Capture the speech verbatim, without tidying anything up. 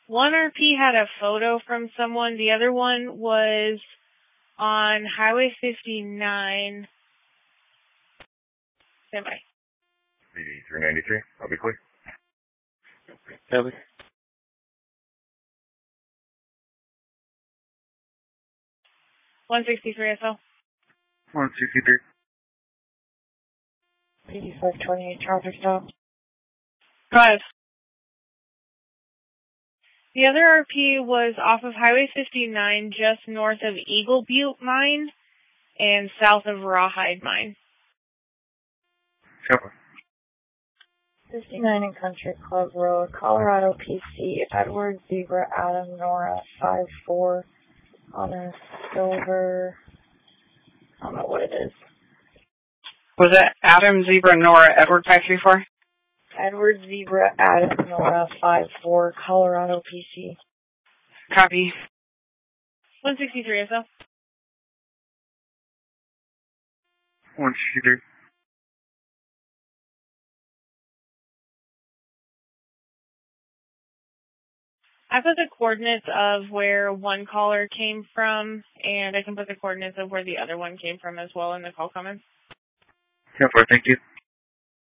One R P had a photo from someone. The other one was on Highway fifty-nine. Stand by. B D three ninety-three, I'll be clear. Copy. one sixty-three S L. one sixty-three. P D five twenty-eight, traffic stop. Five. The other R P was off of Highway fifty-nine, just north of Eagle Butte Mine and south of Rawhide Mine. Copy. fifty-nine in Country Club Road, Colorado P C, Edward Zebra Adam Nora five four on a silver, I don't know what it is. Was it Adam Zebra Nora Edward five three four? Edward Zebra Adam Nora five four, Colorado P C. Copy. one sixty-three S L. one sixty-three. I put the coordinates of where one caller came from, and I can put the coordinates of where the other one came from as well in the call comments. Copy, thank you.